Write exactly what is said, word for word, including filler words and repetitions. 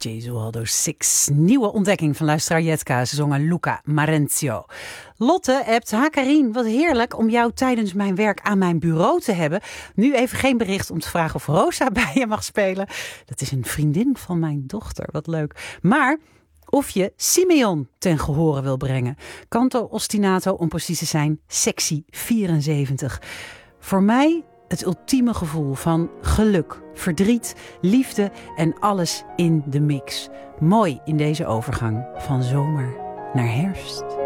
Gesualdo Six. Nieuwe ontdekking van luisteraar Jetka. Ze zongen Luca Marenzio. Lotte appt, ha Karien, wat heerlijk om jou tijdens mijn werk aan mijn bureau te hebben. Nu even geen bericht om te vragen of Rosa bij je mag spelen. Dat is een vriendin van mijn dochter, wat leuk. Maar of je Simeon ten gehore wil brengen. Canto ostinato, om precies te zijn, sectie vierenzeventig. Voor mij het ultieme gevoel van geluk, verdriet, liefde en alles in de mix. Mooi in deze overgang van zomer naar herfst.